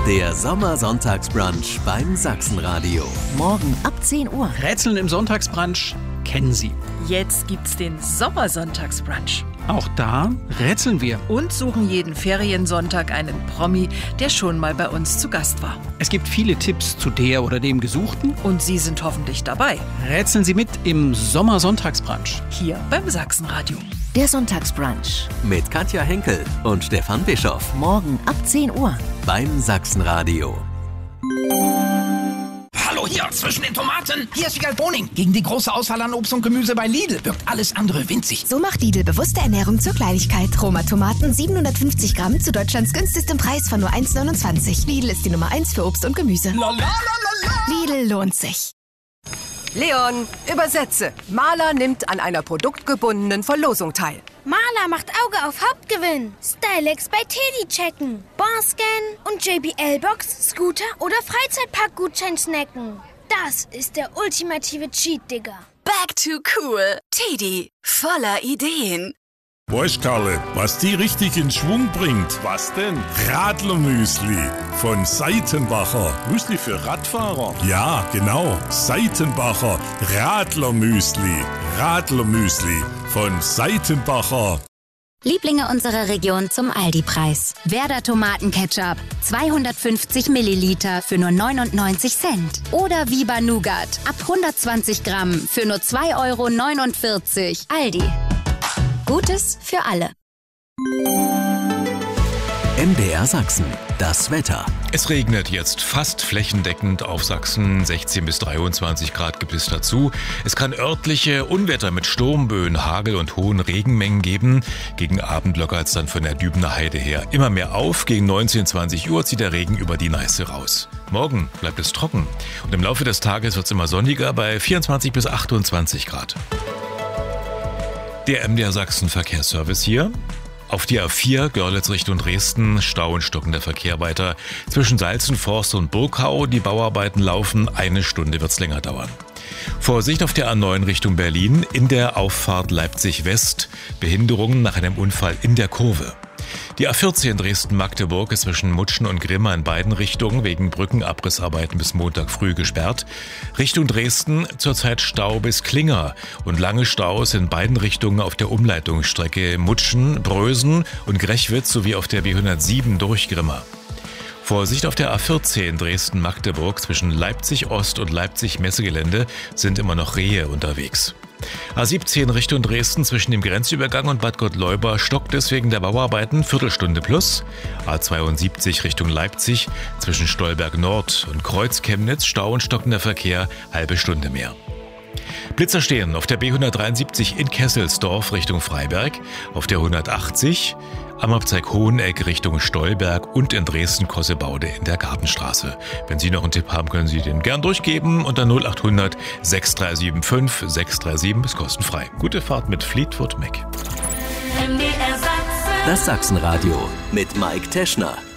Der Sommersonntagsbrunch beim Sachsenradio. Morgen ab 10 Uhr. Rätseln im Sonntagsbrunch kennen Sie. Jetzt gibt's den Sommersonntagsbrunch. Auch da rätseln wir. Und suchen jeden Feriensonntag einen Promi, der schon mal bei uns zu Gast war. Es gibt viele Tipps zu der oder dem Gesuchten. Und Sie sind hoffentlich dabei. Rätseln Sie mit im Sommersonntagsbrunch. Hier beim Sachsenradio. Der Sonntagsbrunch. Mit Katja Henkel und Stefan Bischoff. Morgen ab 10 Uhr. Beim Sachsenradio. Hallo hier, zwischen den Tomaten. Hier ist Wiegald Boning. Gegen die große Auswahl an Obst und Gemüse bei Lidl wirkt alles andere winzig. So macht Lidl bewusste Ernährung zur Kleinigkeit. Roma-Tomaten 750 Gramm zu Deutschlands günstigstem Preis von nur 1,29. Lidl ist die Nummer 1 für Obst und Gemüse. Lidl lohnt sich. Leon, übersetze. Maler nimmt an einer produktgebundenen Verlosung teil. Maler macht Auge auf Hauptgewinn. Stylex bei Teddy checken. Barscan und JBL-Box, Scooter oder Freizeitparkgutschein snacken. Das ist der ultimative Cheat, Digga. Back to cool. Teddy, voller Ideen. Weißt Karle, was die richtig in Schwung bringt? Was denn? Radlermüsli von Seitenbacher. Müsli für Radfahrer? Ja, genau. Seitenbacher Radlermüsli. Radlermüsli von Seitenbacher. Lieblinge unserer Region zum Aldi-Preis. Werder Tomatenketchup, 250 Milliliter für nur 99 Cent. Oder Viva Nougat, ab 120 Gramm für nur 2,49 €. Aldi. Gutes für alle. MDR Sachsen. Das Wetter. Es regnet jetzt fast flächendeckend auf Sachsen. 16 bis 23 Grad gibt es dazu. Es kann örtliche Unwetter mit Sturmböen, Hagel und hohen Regenmengen geben. Gegen Abend lockert es dann von der Dübener Heide her immer mehr auf. Gegen 19, 20 Uhr zieht der Regen über die Neiße raus. Morgen bleibt es trocken. Und im Laufe des Tages wird es immer sonniger bei 24 bis 28 Grad. Der MDR Sachsen Verkehrsservice hier. Auf die A4 Görlitz Richtung Dresden, Stau und stockender Verkehr weiter. Zwischen Salzenforst und Burgau, die Bauarbeiten laufen, 1 Stunde wird es länger dauern. Vorsicht auf der A9 Richtung Berlin, in der Auffahrt Leipzig West, Behinderungen nach einem Unfall in der Kurve. Die A14 Dresden-Magdeburg ist zwischen Mutschen und Grimma in beiden Richtungen wegen Brückenabrissarbeiten bis Montag früh gesperrt. Richtung Dresden zurzeit Stau bis Klinger und lange Staus in beiden Richtungen auf der Umleitungsstrecke Mutschen, Brösen und Grechwitz sowie auf der B107 durch Grimma. Vorsicht auf der A14 Dresden-Magdeburg zwischen Leipzig-Ost und Leipzig-Messegelände sind immer noch Rehe unterwegs. A17 Richtung Dresden zwischen dem Grenzübergang und Bad Gottleuba stockt es wegen der Bauarbeiten, Viertelstunde plus. A72 Richtung Leipzig zwischen Stolberg Nord und Kreuz-Chemnitz Stau und stockender Verkehr, halbe Stunde mehr. Blitzer stehen auf der B173 in Kesselsdorf Richtung Freiberg, auf der 180 am Abzeig-Hoheneck Richtung Stolberg und in Dresden-Kossebaude in der Gartenstraße. Wenn Sie noch einen Tipp haben, können Sie den gern durchgeben unter 0800 6375 637, ist kostenfrei. Gute Fahrt mit Fleetwood Mac. Das Sachsenradio mit Mike Teschner.